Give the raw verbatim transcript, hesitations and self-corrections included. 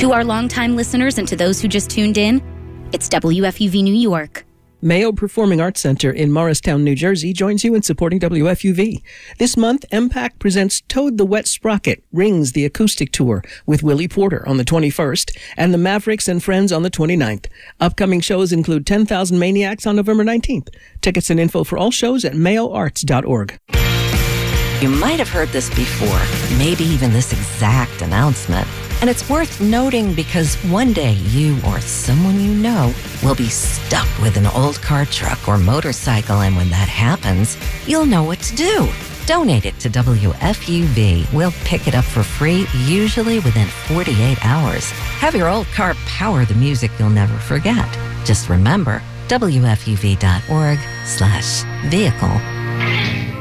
To our longtime listeners and to those who just tuned in, it's W F U V New York. Mayo Performing Arts Center in Morristown, New Jersey joins you in supporting W F U V. This month, M PAC presents Toad the Wet Sprocket, Rings the Acoustic Tour with Willie Porter on the twenty-first and the Mavericks and Friends on the twenty-ninth. Upcoming shows include ten thousand Maniacs on November nineteenth. Tickets and info for all shows at mayo arts dot org. You might have heard this before, maybe even this exact announcement. And it's worth noting because one day you or someone you know will be stuck with an old car, truck, or motorcycle. And when that happens, you'll know what to do. Donate it to W F U V. We'll pick it up for free, usually within forty-eight hours. Have your old car power the music you'll never forget. Just remember, W F U V dot org slash vehicle